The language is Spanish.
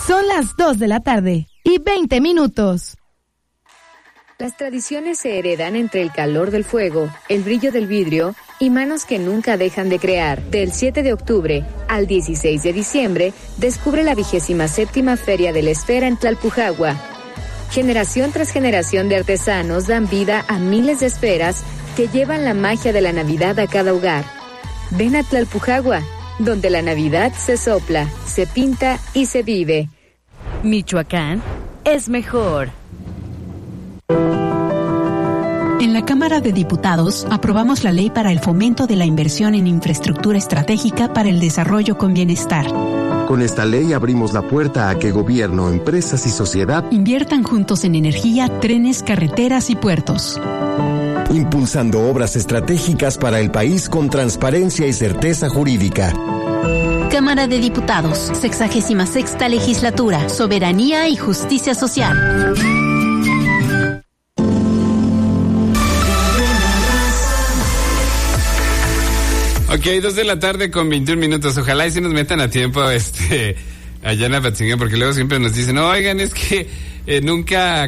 Son las 2:20 p.m. Las tradiciones se heredan entre el calor del fuego, el brillo del vidrio y manos que nunca dejan de crear. Del 7 de octubre al 16 de diciembre, descubre la 27ª Feria de la Esfera en Tlalpujagua. Generación tras generación de artesanos dan vida a miles de esferas que llevan la magia de la Navidad a cada hogar. Ven a Tlalpujagua, donde la Navidad se sopla, se pinta y se vive. Michoacán es mejor. En la Cámara de Diputados aprobamos la ley para el fomento de la inversión en infraestructura estratégica para el desarrollo con bienestar. Con esta ley abrimos la puerta a que gobierno, empresas y sociedad inviertan juntos en energía, trenes, carreteras y puertos. Impulsando obras estratégicas para el país con transparencia y certeza jurídica. Cámara de Diputados, 66ª Legislatura, Soberanía y Justicia Social. Ok, 2:00 con 21 minutos. Ojalá y se nos metan a tiempo allá en Apatzingán, porque luego siempre nos dicen, oigan, es que nunca